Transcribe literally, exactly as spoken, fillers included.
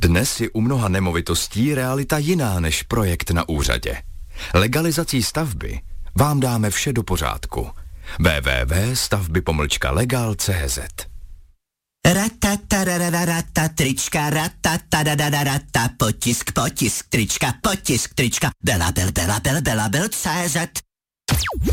Dnes je u mnoha nemovitostí realita jiná než projekt na úřadě. Legalizací stavby vám dáme vše do pořádku. w w w tečka stavby pomlčka legal tečka c z Ratatarararata, trička, ratatadadadata, potisk, potisk, trička, potisk, trička, bela, bel, bela, bel, bela, bel, C Z.